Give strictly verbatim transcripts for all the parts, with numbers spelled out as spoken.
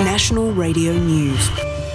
National Radio News.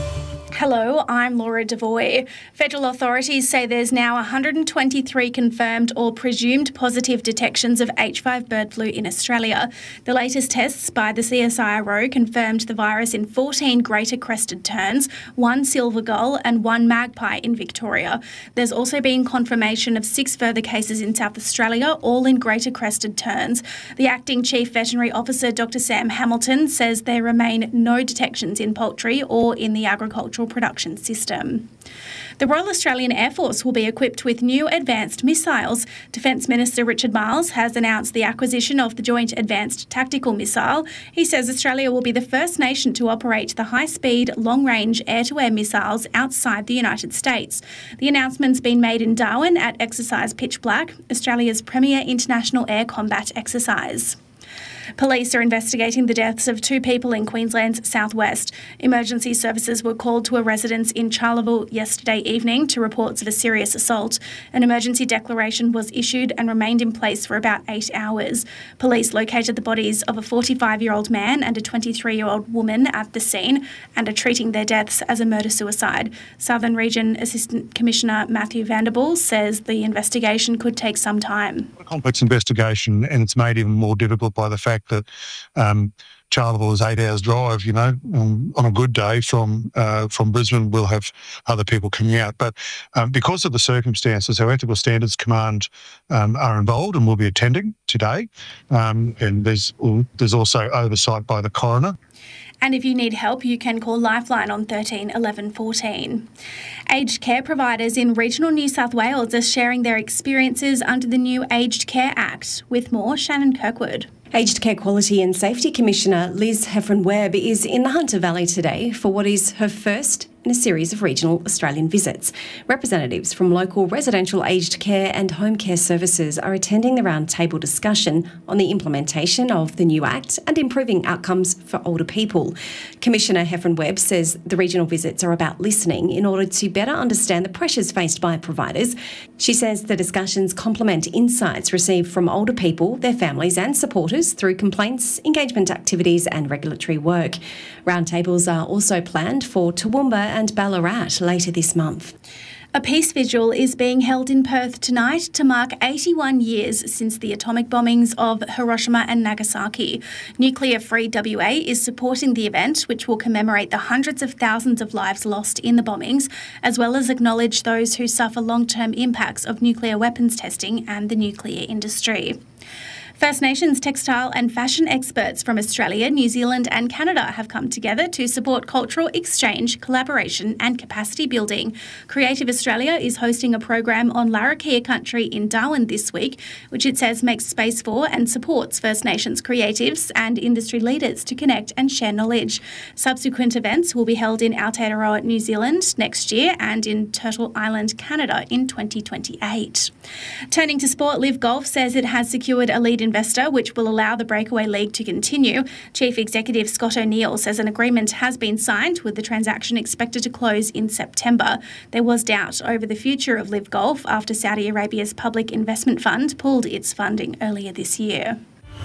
Hello, I'm Laura Devoy. Federal authorities say there's now one hundred twenty-three confirmed or presumed positive detections of H five bird flu in Australia. The latest tests by the C S I R O confirmed the virus in fourteen greater crested terns, one silver gull and one magpie in Victoria. There's also been confirmation of six further cases in South Australia, all in greater crested terns. The Acting Chief Veterinary Officer, Doctor Sam Hamilton, says there remain no detections in poultry or in the agricultural production system. The Royal Australian Air Force will be equipped with new advanced missiles. Defence Minister Richard Marles has announced the acquisition of the Joint Advanced Tactical Missile. He says Australia will be the first nation to operate the high-speed, long-range air-to-air missiles outside the United States. The announcement's been made in Darwin at Exercise Pitch Black, Australia's premier international air combat exercise. Police are investigating the deaths of two people in Queensland's southwest. Emergency services were called to a residence in Charleville yesterday evening to reports of a serious assault. An emergency declaration was issued and remained in place for about eight hours. Police located the bodies of a forty-five-year-old man and a twenty-three-year-old woman at the scene and are treating their deaths as a murder-suicide. Southern Region Assistant Commissioner Matthew Vanderbull says the investigation could take some time. A complex investigation, and it's made even more difficult by the fact that um, Charleville is eight hours drive, you know, um, on a good day from uh, from Brisbane. We'll have other people coming out. But um, because of the circumstances, our Ethical Standards Command um, are involved and will be attending today. Um, and there's, there's also oversight by the coroner. And if you need help, you can call Lifeline on thirteen eleven fourteen. Aged care providers in regional New South Wales are sharing their experiences under the new Aged Care Act. With more, Shannon Kirkwood. Aged Care Quality and Safety Commissioner Liz Heffron-Webb is in the Hunter Valley today for what is her first in a series of regional Australian visits. Representatives from local residential aged care and home care services are attending the roundtable discussion on the implementation of the new Act and improving outcomes for older people. Commissioner Heffron-Webb says the regional visits are about listening in order to better understand the pressures faced by providers. She says the discussions complement insights received from older people, their families and supporters through complaints, engagement activities and regulatory work. Roundtables are also planned for Toowoomba and Ballarat later this month. A peace vigil is being held in Perth tonight to mark eighty-one years since the atomic bombings of Hiroshima and Nagasaki. Nuclear Free W A is supporting the event, which will commemorate the hundreds of thousands of lives lost in the bombings, as well as acknowledge those who suffer long-term impacts of nuclear weapons testing and the nuclear industry. First Nations textile and fashion experts from Australia, New Zealand and Canada have come together to support cultural exchange, collaboration and capacity building. Creative Australia is hosting a program on Larrakia country in Darwin this week, which it says makes space for and supports First Nations creatives and industry leaders to connect and share knowledge. Subsequent events will be held in Aotearoa, New Zealand next year and in Turtle Island, Canada in twenty twenty-eight. Turning to sport, Liv Golf says it has secured a lead investor which will allow the Breakaway League to continue. Chief Executive Scott O'Neill says an agreement has been signed with the transaction expected to close in September. There was doubt over the future of Liv Golf after Saudi Arabia's Public Investment Fund pulled its funding earlier this year.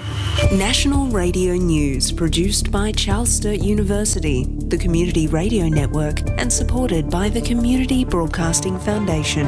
National Radio News, produced by Charles Sturt University, the Community Radio Network, and supported by the Community Broadcasting Foundation.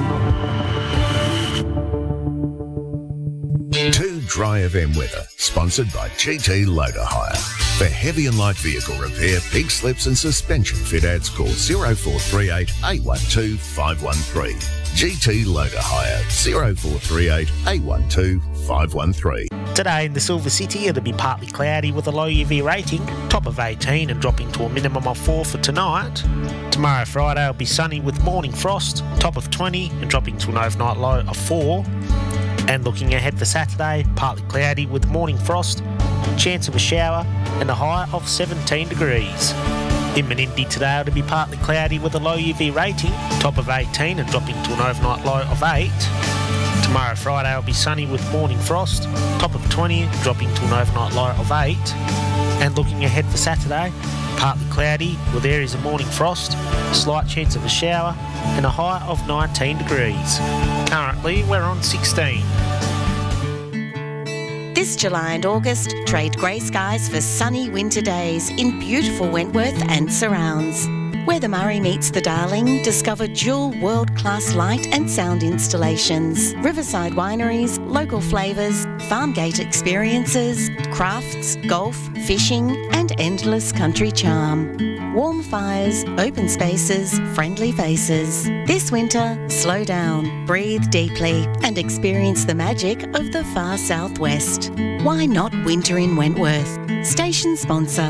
Two Dry F M weather, sponsored by G T Loader Hire. For heavy and light vehicle repair, pig slips and suspension fit outs, call oh four three eight, eight one two, five one three. G T Loader Hire, oh four three eight, eight one two, five one three. Today in the Silver City, it'll be partly cloudy with a low U V rating, top of eighteen and dropping to a minimum of four for tonight. Tomorrow, Friday, it'll be sunny with morning frost, top of twenty and dropping to an overnight low of four. And looking ahead for Saturday, partly cloudy with morning frost, chance of a shower and a high of seventeen degrees. In Menindee today, it'll be partly cloudy with a low U V rating, top of eighteen and dropping to an overnight low of eight. Tomorrow, Friday, will be sunny with morning frost, top of twenty and dropping to an overnight low of eight. And looking ahead for Saturday, partly cloudy with areas of morning frost, slight chance of a shower and a high of nineteen degrees. Currently, we're on sixteen. This July and August, trade grey skies for sunny winter days in beautiful Wentworth and surrounds. Where the Murray meets the Darling, discover dual world-class light and sound installations, riverside wineries, local flavours, farm gate experiences, crafts, golf, fishing and endless country charm. Warm fires, open spaces, friendly faces. This winter, slow down, breathe deeply and experience the magic of the far southwest. Why not winter in Wentworth? Station sponsor.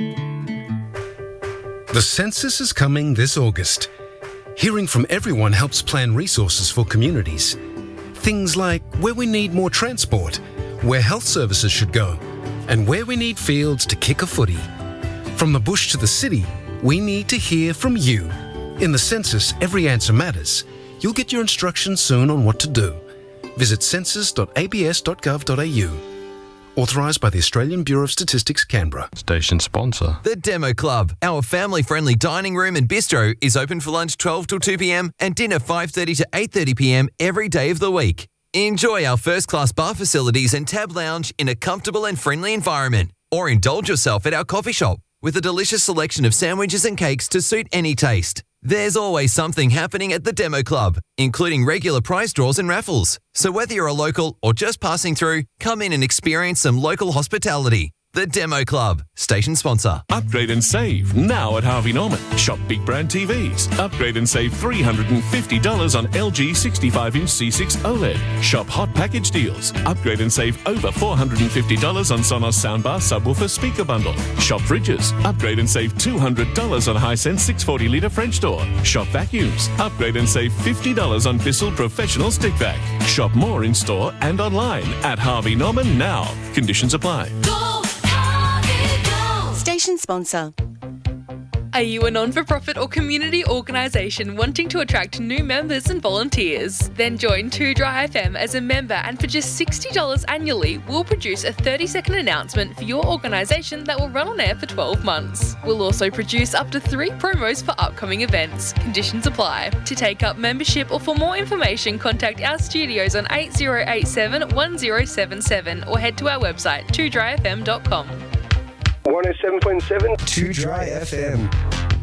The census is coming this August. Hearing from everyone helps plan resources for communities. Things like where we need more transport, where health services should go, and where we need fields to kick a footy. From the bush to the city, we need to hear from you. In the census, every answer matters. You'll get your instructions soon on what to do. Visit census dot a b s dot gov dot a u. Authorised by the Australian Bureau of Statistics, Canberra. Station sponsor. The Demo Club. Our family-friendly dining room and bistro is open for lunch twelve till two p m and dinner five thirty to eight thirty p m every day of the week. Enjoy our first-class bar facilities and tab lounge in a comfortable and friendly environment. Or indulge yourself at our coffee shop with a delicious selection of sandwiches and cakes to suit any taste. There's always something happening at the Demo Club, including regular prize draws and raffles. So whether you're a local or just passing through, come in and experience some local hospitality. The Demo Club, station sponsor. Upgrade and save now at Harvey Norman. Shop big brand T Vs. Upgrade and save three hundred fifty dollars on L G sixty-five inch C six OLED. Shop hot package deals. Upgrade and save over four hundred fifty dollars on Sonos soundbar subwoofer speaker bundle. Shop fridges. Upgrade and save two hundred dollars on Hisense six forty litre French door. Shop vacuums. Upgrade and save fifty dollars on Bissell professional stick vac. Shop more in store and online at Harvey Norman now. Conditions apply. Go! Station sponsor. Are you a non-for-profit or community organisation wanting to attract new members and volunteers? Then join two Dry F M as a member, and for just sixty dollars annually, we'll produce a thirty second announcement for your organisation that will run on air for twelve months. We'll also produce up to three promos for upcoming events. Conditions apply. To take up membership or for more information, contact our studios on eight zero eight seven, one zero seven seven or head to our website two dry f m dot com. one oh seven point seven two Dry F M.